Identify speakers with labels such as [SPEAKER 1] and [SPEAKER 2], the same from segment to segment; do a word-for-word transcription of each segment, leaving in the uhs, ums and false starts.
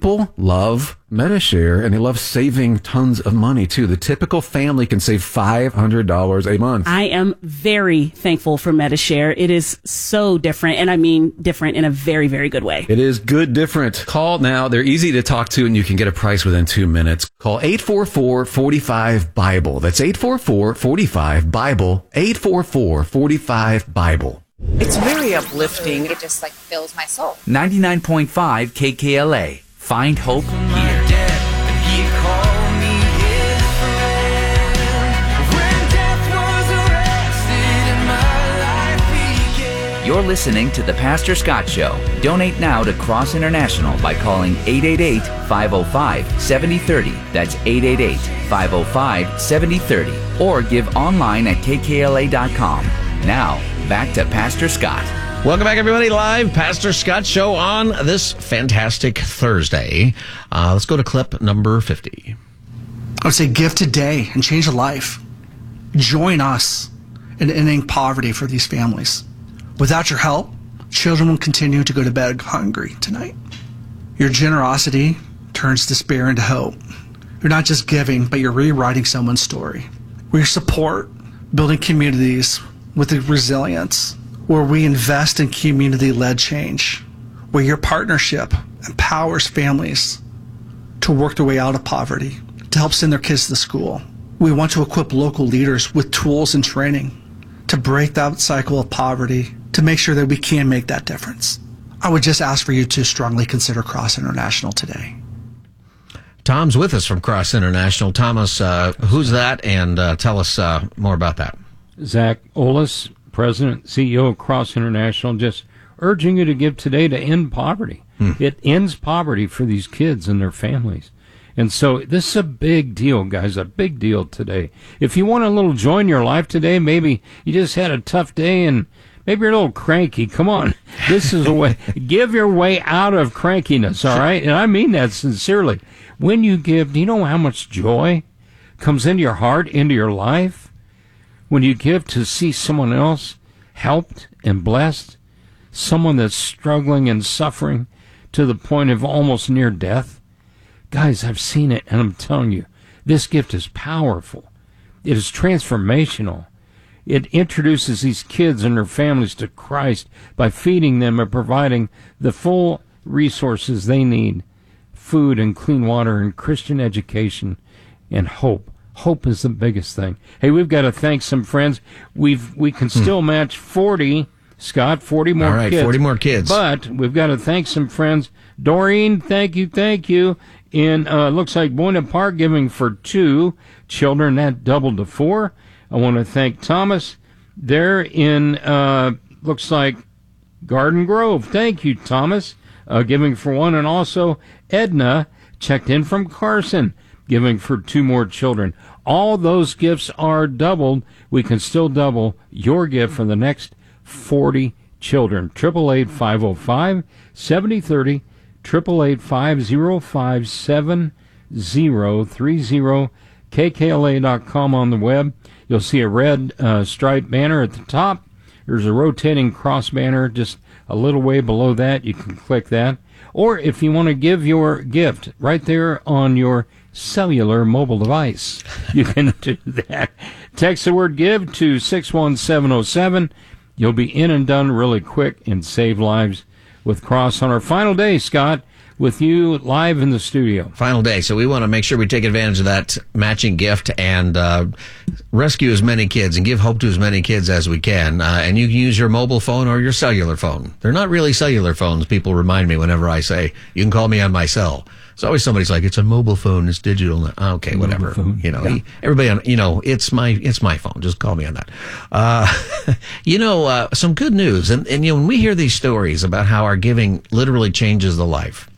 [SPEAKER 1] people love Medi-Share, and they love saving tons of money, too. The typical family can save five hundred dollars a month.
[SPEAKER 2] I am very thankful for Medi-Share. It is so different, and I mean different in a very, very good way.
[SPEAKER 1] It is good different. Call now. They're easy to talk to, and you can get a price within two minutes. Call eight four four, four five, Bible. That's eight four four, four five, Bible. eight four four, four five, Bible.
[SPEAKER 3] It's very uplifting.
[SPEAKER 4] It just like fills my soul.
[SPEAKER 5] ninety-nine point five K K L A. Find hope here. You're listening to The Pastor Scott Show. Donate now to Cross International by calling eight eight eight, five oh five, seven oh three oh. That's eight eight eight, five oh five, seven oh three oh. Or give online at k k l a dot com. Now, back to Pastor Scott.
[SPEAKER 6] Welcome back, everybody. Live Pastor Scott Show on this fantastic Thursday. Uh, let's go to clip number fifty.
[SPEAKER 7] I would say give today and change a life. Join us in ending poverty for these families. Without your help, children will continue to go to bed hungry tonight. Your generosity turns despair into hope. You're not just giving, but you're rewriting someone's story. With your support, building communities with the resilience, where we invest in community-led change, where your partnership empowers families to work their way out of poverty, to help send their kids to school. We want to equip local leaders with tools and training to break that cycle of poverty, to make sure that we can make that difference. I would just ask for you to strongly consider Cross International today.
[SPEAKER 6] Tom's with us from Cross International. Thomas, uh, who's that? And uh, tell us uh, more about that.
[SPEAKER 8] Zach Olis, President, C E O of Cross International, just urging you to give today to end poverty. Hmm. It ends poverty for these kids and their families. And so this is a big deal, guys, a big deal today. If you want a little joy in your life today, maybe you just had a tough day and maybe you're a little cranky. Come on. This is a way. Give your way out of crankiness, all right? And I mean that sincerely. When you give, do you know how much joy comes into your heart, into your life? When you give to see someone else helped and blessed, someone that's struggling and suffering to the point of almost near death. Guys, I've seen it, and I'm telling you, this gift is powerful. It is transformational. It introduces these kids and their families to Christ by feeding them and providing the full resources they need, food and clean water and Christian education and hope. Hope is the biggest thing. Hey, we've got to thank some friends. We've we can still hmm. match forty, Scott, forty more
[SPEAKER 6] All right,
[SPEAKER 8] kids.
[SPEAKER 6] forty more kids.
[SPEAKER 8] But we've got to thank some friends. Doreen, thank you, thank you. In uh, looks like Buena Park giving for two children. That doubled to four. I want to thank Thomas. There in, uh, looks like Garden Grove. Thank you, Thomas, uh, giving for one. And also Edna checked in from Carson, giving for two more children. All those gifts are doubled. We can still double your gift for the next forty children. eight eight eight, five oh five, seven oh three oh, eight eight eight, five oh five, seven oh three oh, K K L A dot com on the web. You'll see a red uh, striped banner at the top. There's a rotating cross banner just a little way below that. You can click that. Or if you want to give your gift right there on your cellular mobile device, you can do that. Text the word give to six one seven oh seven. You'll be in and done really quick and save lives with Cross on our final day, Scott, with you live in the studio.
[SPEAKER 6] Final day. So we want to make sure we take advantage of that matching gift and uh, rescue as many kids and give hope to as many kids as we can. Uh, and you can use your mobile phone or your cellular phone. They're not really cellular phones. People remind me whenever I say, you can call me on my cell. It's always somebody's like, it's a mobile phone, it's digital. Okay, mobile whatever. Phone. You know, yeah. everybody, you know, it's my, it's my phone. Just call me on that. Uh, you know, uh, some good news. And, and, you know, when we hear these stories about how our giving literally changes the life.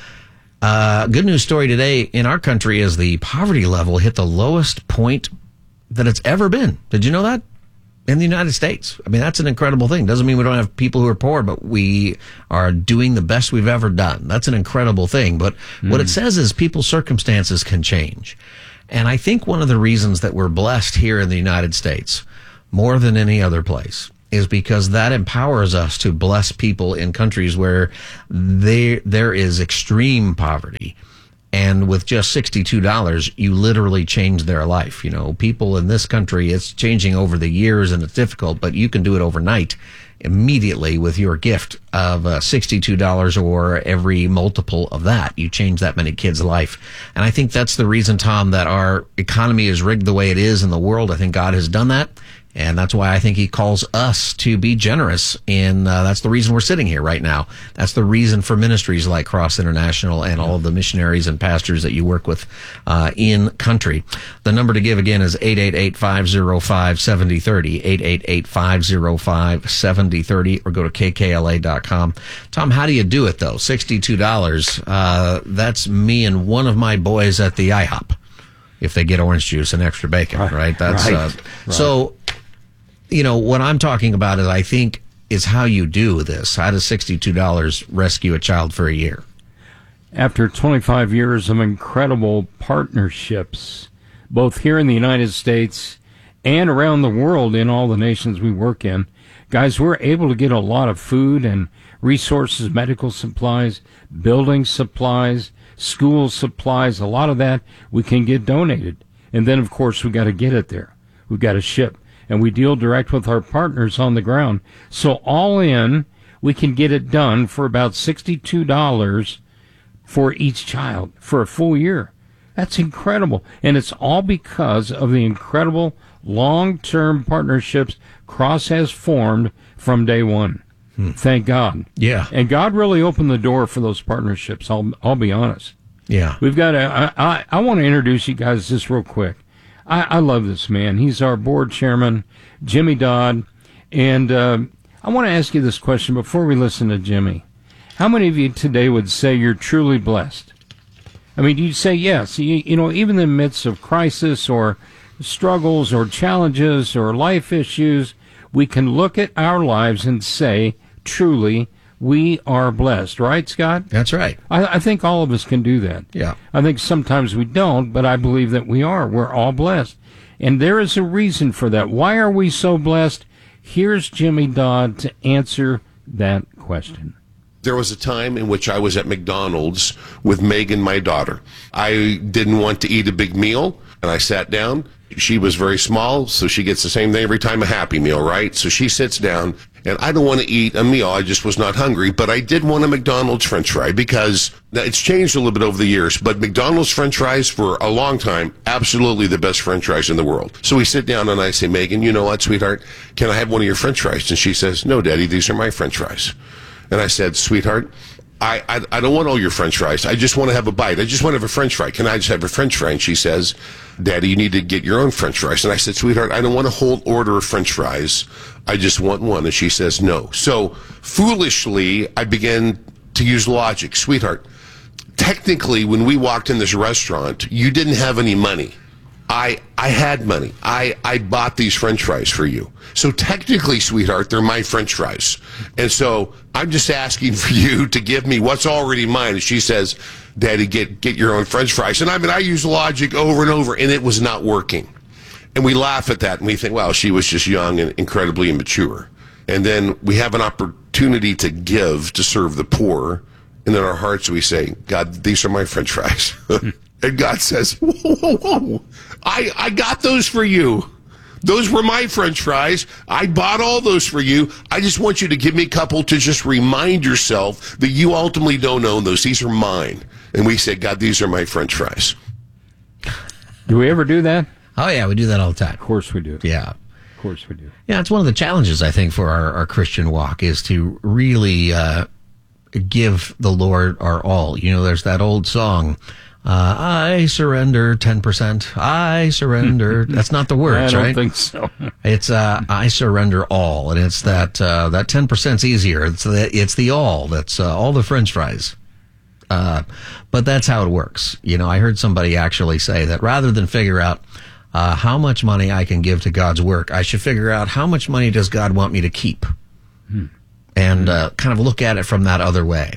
[SPEAKER 6] Uh, good news story today in our country is the poverty level hit the lowest point that it's ever been. Did you know that? In the United States. I mean, that's an incredible thing. Doesn't mean we don't have people who are poor, but we are doing the best we've ever done. That's an incredible thing. But mm. what it says is people's circumstances can change. And I think one of the reasons that we're blessed here in the United States, more than any other place, is because that empowers us to bless people in countries where they, there is extreme poverty. And with just sixty-two dollars, you literally change their life. You know, people in this country, it's changing over the years and it's difficult, but you can do it overnight, immediately with your gift of uh, sixty-two dollars or every multiple of that. You change that many kids' life. And I think that's the reason, Tom, that our economy is rigged the way it is in the world. I think God has done that. And that's why I think he calls us to be generous. And uh, that's the reason we're sitting here right now. That's the reason for ministries like Cross International and all of the missionaries and pastors that you work with uh, in country. The number to give again is eight eight eight, five oh five, seven oh three oh, eight eight eight, five oh five, seven oh three oh, or go to k k l a dot com. Tom, how do you do it, though? sixty-two dollars. Uh, that's me and one of my boys at the IHOP. If they get orange juice and extra bacon, right? right? That's
[SPEAKER 8] right.
[SPEAKER 6] Uh,
[SPEAKER 8] right.
[SPEAKER 6] So, you know, what I'm talking about is, I think, is how you do this. How does sixty-two dollars rescue a child for a year?
[SPEAKER 8] After twenty-five years of incredible partnerships, both here in the United States and around the world in all the nations we work in, guys, we're able to get a lot of food and resources, medical supplies, building supplies, school supplies, a lot of that we can get donated. And then, of course, we got to get it there. We've got to ship. And we deal direct with our partners on the ground. So all in, we can get it done for about sixty-two dollars for each child for a full year. That's incredible. And it's all because of the incredible long-term partnerships Cross has formed from day one. Hmm. Thank God.
[SPEAKER 6] Yeah.
[SPEAKER 8] And God really opened the door for those partnerships. I'll, I'll be honest.
[SPEAKER 6] Yeah.
[SPEAKER 8] We've got to, I, I, I want to introduce you guys just real quick. I, I love this man. He's our board chairman, Jimmy Dodd. And uh, I want to ask you this question before we listen to Jimmy. How many of you today would say you're truly blessed? I mean, you'd say yes. You, you know, even in the midst of crisis or struggles or challenges or life issues, we can look at our lives and say, truly, we are blessed. Right, Scott?
[SPEAKER 6] That's right.
[SPEAKER 8] I, I think all of us can do that.
[SPEAKER 6] Yeah.
[SPEAKER 8] I think sometimes we don't, but I believe that we are. We're all blessed. And there is a reason for that. Why are we so blessed? Here's Jimmy Dodd to answer that question.
[SPEAKER 4] There was a time in which I was at McDonald's with Megan, my daughter. I didn't want to eat a big meal, and I sat down. She was very small, so she gets the same thing every time, a Happy Meal, right? So she sits down, and I don't want to eat a meal. I just was not hungry, but I did want a McDonald's French fry because it's changed a little bit over the years, but McDonald's French fries for a long time, absolutely the best French fries in the world. So we sit down, and I say, Megan, you know what, sweetheart? Can I have one of your French fries? And she says, no, Daddy, these are my French fries. And I said, sweetheart, I, I I don't want all your French fries. I just want to have a bite. I just want to have a French fry. Can I just have a French fry? And she says, Daddy, you need to get your own French fries. And I said, sweetheart, I don't want a whole order of French fries. I just want one. And she says, no. So foolishly, I began to use logic. Sweetheart, technically, when we walked in this restaurant, you didn't have any money. I I had money. I, I bought these French fries for you. So technically, sweetheart, they're my French fries. And so I'm just asking for you to give me what's already mine. And she says, Daddy, get, get your own French fries. And I mean, I use logic over and over, and it was not working. And we laugh at that, and we think, wow, she was just young and incredibly immature. And then we have an opportunity to give, to serve the poor. And in our hearts, we say, God, these are my French fries. And God says, whoa, whoa, whoa. I, I got those for you. Those were my French fries. I bought all those for you. I just want you to give me a couple to just remind yourself that you ultimately don't own those. These are mine. And we say, God, these are my French fries.
[SPEAKER 8] Do we ever do that?
[SPEAKER 6] Oh, yeah, we do that all the time.
[SPEAKER 8] Of course we do.
[SPEAKER 6] Yeah.
[SPEAKER 8] Of course we do.
[SPEAKER 6] Yeah, it's one of the challenges, I think, for our, our Christian walk is to really uh, give the Lord our all. You know, there's that old song, Uh, I surrender ten percent. I surrender. That's not the words, right?
[SPEAKER 8] I don't right? think so.
[SPEAKER 6] It's uh, I surrender all, and it's that uh, that ten percent's easier. It's the it's the all. That's uh, all the French fries. Uh, but that's how it works. You know, I heard somebody actually say that rather than figure out uh, how much money I can give to God's work, I should figure out how much money does God want me to keep, hmm. and uh, kind of look at it from that other way.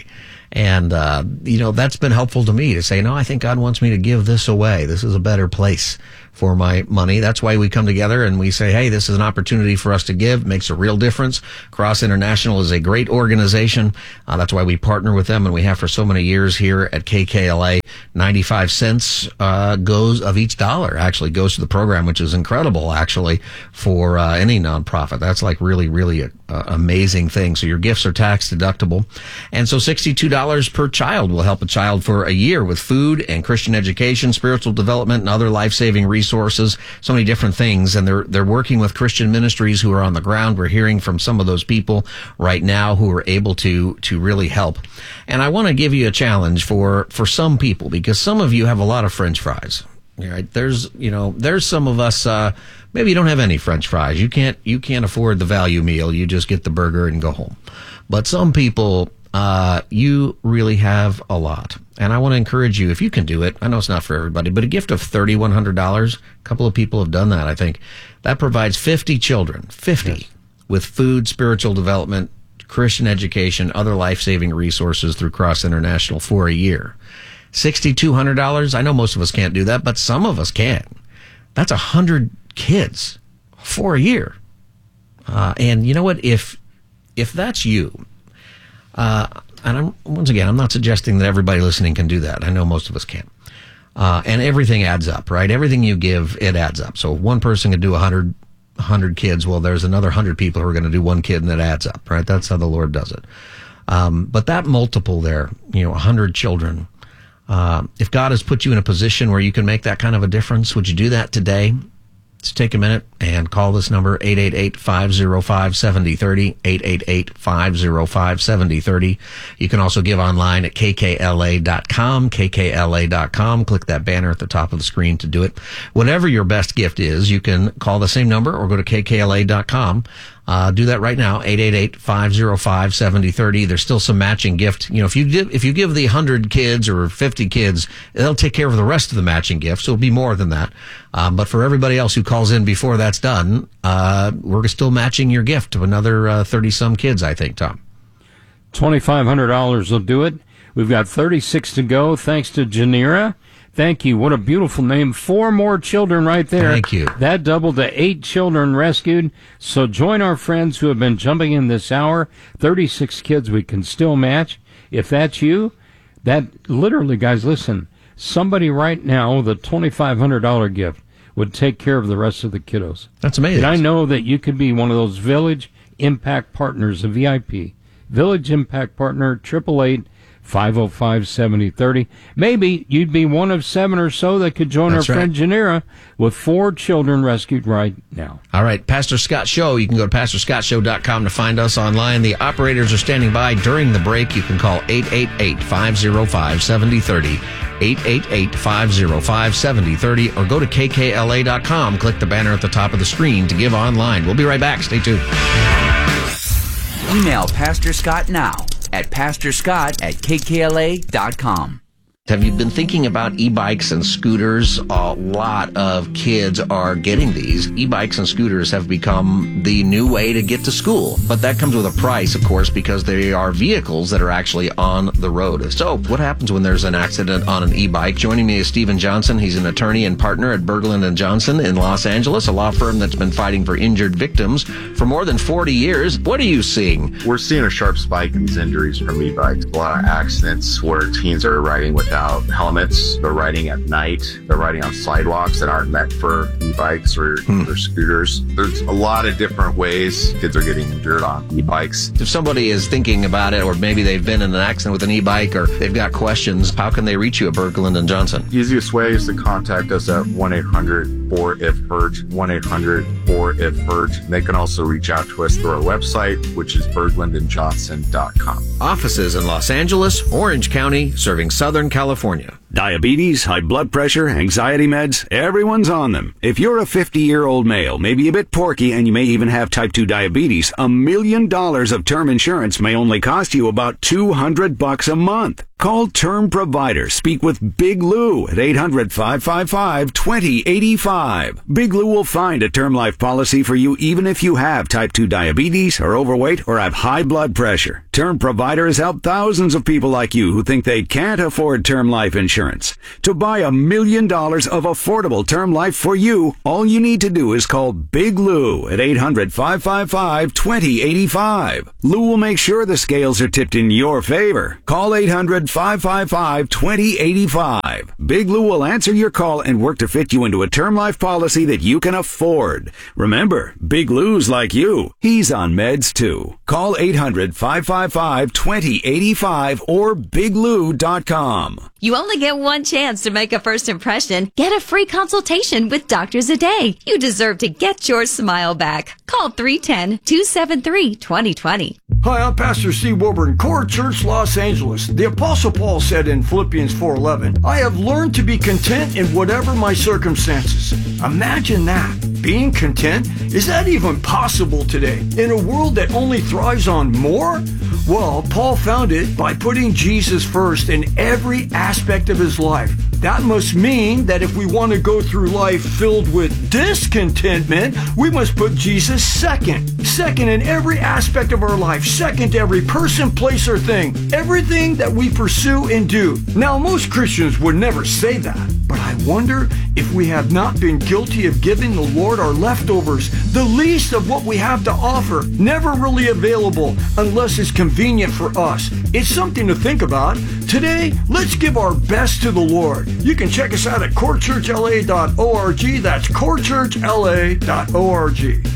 [SPEAKER 6] And, uh, you know, that's been helpful to me to say, no, I think God wants me to give this away. This is a better place for my money. That's why we come together and we say, hey, this is an opportunity for us to give. It makes a real difference. Cross International is a great organization. Uh, that's why we partner with them, and we have for so many years here at K K L A. ninety-five cents uh, goes of each dollar actually goes to the program, which is incredible actually for uh, any nonprofit. That's like really, really a, a amazing thing. So your gifts are tax deductible. And so sixty-two dollars per child will help a child for a year with food and Christian education, spiritual development, and other life-saving resources. So many different things. And they're, they're working with Christian ministries who are on the ground. We're hearing from some of those people right now who are able to, to really help. And I want to give you a challenge for, for some people, because some of you have a lot of French fries. Right? There's, you know, there's some of us, uh, maybe you don't have any French fries. You can't, you can't afford the value meal. You just get the burger and go home. But some people, uh, you really have a lot. And I want to encourage you, if you can do it, I know it's not for everybody, but a gift of three thousand one hundred dollars, a couple of people have done that, I think. That provides fifty children, fifty, yes, with food, spiritual development, Christian education, other life-saving resources through Cross International for a year. six thousand two hundred dollars, I know most of us can't do that, but some of us can. That's one hundred kids for a year. Uh, and you know what? If if that's you, uh, and I'm, once again, I'm not suggesting that everybody listening can do that. I know most of us can't. Uh, and everything adds up, right? Everything you give, it adds up. So if one person can do one hundred, one hundred kids, well, there's another one hundred people who are going to do one kid, and that adds up, right? That's how the Lord does it. Um, but that multiple there, you know, one hundred children, Uh, if God has put you in a position where you can make that kind of a difference, would you do that today? Just take a minute and call this number, eight eight eight, five oh five, seven oh three oh, eight eight eight, five oh five, seven oh three oh. You can also give online at k k l a dot com, k k l a dot com. Click that banner at the top of the screen to do it. Whatever your best gift is, you can call the same number or go to k k l a dot com. Uh, do that right now, eight eight eight, five oh five, seven oh three oh. There's still some matching gift. You know, if you give, if you give the one hundred kids or fifty kids, they'll take care of the rest of the matching gifts. So it'll be more than that. Um, but for everybody else who calls in before that's done, uh, we're still matching your gift to another uh, thirty some kids, I think, Tom.
[SPEAKER 8] twenty-five hundred dollars will do it. We've got thirty-six to go, thanks to Janira. Thank you. What a beautiful name. Four more children right there.
[SPEAKER 6] Thank you.
[SPEAKER 8] That doubled to eight children rescued. So join our friends who have been jumping in this hour. thirty-six kids we can still match. If that's you, that literally, guys, listen, somebody right now with a twenty-five hundred dollars gift would take care of the rest of the kiddos.
[SPEAKER 6] That's amazing.
[SPEAKER 8] And I know that you could be one of those Village Impact Partners, a V I P. Village Impact Partner, eight eight eight, five oh five, seven oh three oh. Maybe you'd be one of seven or so that could join
[SPEAKER 6] That's
[SPEAKER 8] our
[SPEAKER 6] right.
[SPEAKER 8] friend Janira with four children rescued right now.
[SPEAKER 6] All right, Pastor Scott Show. You can go to pastor scott show dot com to find us online. The operators are standing by during the break. You can call eight eight eight, five oh five, seven oh three oh, eight eight eight, five oh five, seven oh three oh, or go to k k l a dot com. Click the banner at the top of the screen to give online. We'll be right back. Stay tuned.
[SPEAKER 5] Email Pastor Scott now at pastor scott at k k l a dot com.
[SPEAKER 6] Have you been thinking about e-bikes and scooters? A lot of kids are getting these. E-bikes and scooters have become the new way to get to school. But that comes with a price, of course, because they are vehicles that are actually on the road. So what happens when there's an accident on an e-bike? Joining me is Stephen Johnson. He's an attorney and partner at Berglund and Johnson in Los Angeles, a law firm that's been fighting for injured victims for more than forty years. What are you seeing?
[SPEAKER 9] We're seeing a sharp spike in these injuries from e-bikes. A lot of accidents where teens are riding without helmets. They're riding at night. They're riding on sidewalks that aren't meant for e-bikes or, hmm. or scooters. There's a lot of different ways kids are getting injured on e-bikes.
[SPEAKER 6] If somebody is thinking about it, or maybe they've been in an accident with an e-bike, or they've got questions, how can they reach you at Berglund and Johnson?
[SPEAKER 9] The easiest way is to contact us at one eight hundred, four I F, hurt, one eight hundred, four I F, hurt. They can also reach out to us through our website, which is berglund and johnson dot com.
[SPEAKER 6] Offices in Los Angeles, Orange County, serving Southern California.
[SPEAKER 10] Diabetes, high blood pressure, anxiety meds, everyone's on them. If you're a fifty-year-old male, maybe a bit porky, and you may even have type two diabetes, a million dollars of term insurance may only cost you about two hundred bucks a month. Call Term Provider. Speak with Big Lou at eight hundred, five five five, two zero eight five. Big Lou will find a term life policy for you even if you have type two diabetes, are overweight, or have high blood pressure. Term Provider has helped thousands of people like you who think they can't afford term life insurance. To buy a million dollars of affordable term life for you, all you need to do is call Big Lou at eight hundred, five five five, two zero eight five. Lou will make sure the scales are tipped in your favor. Call eight hundred, five five five, two zero eight five. Big Lou will answer your call and work to fit you into a term life policy that you can afford. Remember, Big Lou's like you. He's on meds too. Call eight hundred, five five five, two zero eight five or big lou dot com.
[SPEAKER 11] You only get one chance to make a first impression. Get a free consultation with Doctors a Day. You deserve to get your smile back. Call three one zero, two seven three, two zero two zero.
[SPEAKER 12] Hi, I'm Pastor Steve Wilburn, Core Church, Los Angeles. The Apostle Paul said in Philippians four eleven, I have learned to be content in whatever my circumstances. Imagine that. Being content? Is that even possible today? In a world that only thrives on more? Well, Paul found it by putting Jesus first in every aspect of his life. That must mean that if we want to go through life filled with discontentment, we must put Jesus second. Second in every aspect of our life. Second to every person, place, or thing. Everything that we pursue and do. Now, most Christians would never say that, but I wonder if we have not been guilty of giving the Lord our leftovers, the least of what we have to offer, never really available unless it's convenient for us. It's something to think about. Today, let's give our best to the Lord. You can check us out at core church l a dot org. That's core church l a dot org.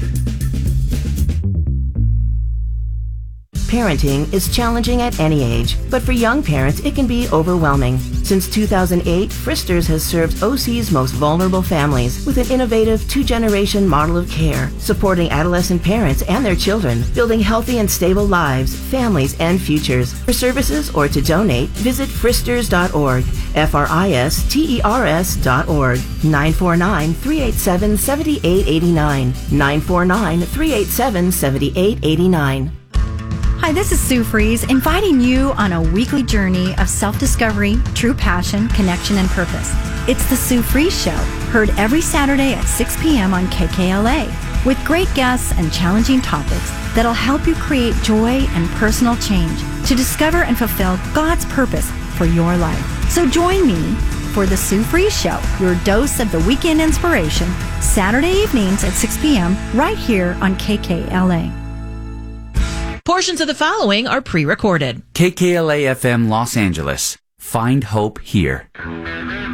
[SPEAKER 13] Parenting is challenging at any age, but for young parents, it can be overwhelming. Since two thousand eight, Fristers has served O C's most vulnerable families with an innovative two-generation model of care, supporting adolescent parents and their children, building healthy and stable lives, families, and futures. For services or to donate, visit fristers dot org, F R I S T E R S dot org, nine four nine, three eight seven, seven eight eight nine, nine four nine, three eight seven, seven eight eight nine.
[SPEAKER 14] Hi, this is Sue Fries, inviting you on a weekly journey of self-discovery, true passion, connection, and purpose. It's the Sue Fries Show, heard every Saturday at six p.m. on K K L A, with great guests and challenging topics that'll help you create joy and personal change to discover and fulfill God's purpose for your life. So join me for the Sue Fries Show, your dose of the weekend inspiration, Saturday evenings at six p.m. right here on K K L A.
[SPEAKER 15] Portions of the following are pre-recorded.
[SPEAKER 5] K K L A F M Los Angeles. Find hope here.